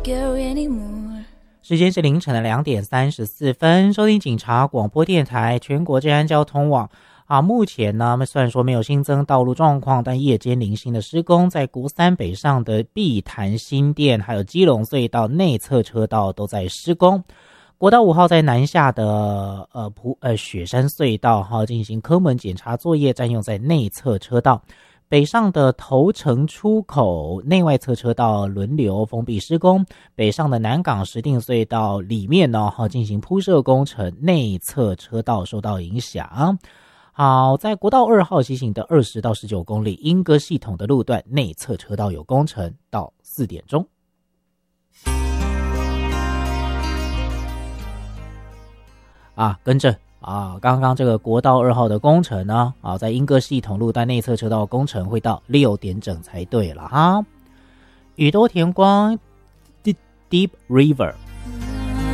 care anymore。 时间是凌晨的2点34分，收听警察广播电台全国治安交通网。目前呢，虽然说没有新增道路状况，但夜间零星的施工，在国三北上的碧潭新店，还有基隆隧道内侧车道都在施工。国道5号在南下的雪山隧道进行科门检查作业，占用在内侧车道。北上的头城出口内外侧车道轮流封闭施工，北上的南港石碇隧道里面呢进行铺设工程，内侧车道受到影响。好，在国道2号西行的20到19公里莺歌系统的路段内侧车道有工程，到4点钟。更正刚刚这个国道2号的工程呢在莺歌系统路段内侧车道工程会到6点整才对了哈。宇多田光 Deep River